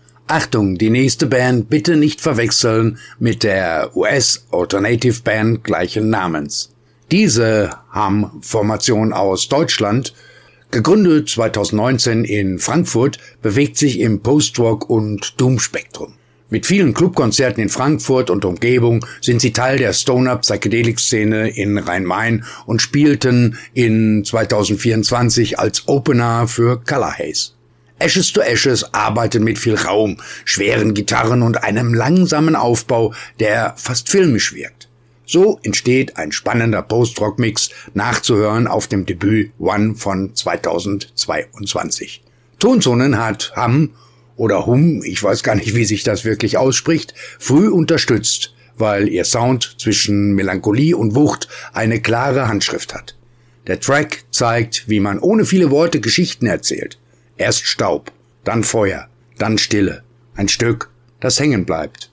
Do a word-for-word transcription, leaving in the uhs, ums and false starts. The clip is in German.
Achtung, die nächste Band bitte nicht verwechseln mit der U S-Alternative-Band gleichen Namens. Diese Hum-Formation aus Deutschland, gegründet zweitausendneunzehn in Frankfurt, bewegt sich im Post-Rock- und Doom-Spektrum. Mit vielen Clubkonzerten in Frankfurt und Umgebung sind sie Teil der Stoner-Psychedelic-Szene in Rhein-Main und spielten in zweitausendvierundzwanzig als Opener für Color Haze. Ashes to Ashes arbeitet mit viel Raum, schweren Gitarren und einem langsamen Aufbau, der fast filmisch wirkt. So entsteht ein spannender Post-Rock-Mix, nachzuhören auf dem Debüt One von zweitausendzweiundzwanzig. Tonzonen hat Hum oder Hum, ich weiß gar nicht, wie sich das wirklich ausspricht, früh unterstützt, weil ihr Sound zwischen Melancholie und Wucht eine klare Handschrift hat. Der Track zeigt, wie man ohne viele Worte Geschichten erzählt. Erst Staub, dann Feuer, dann Stille. Ein Stück, das hängen bleibt.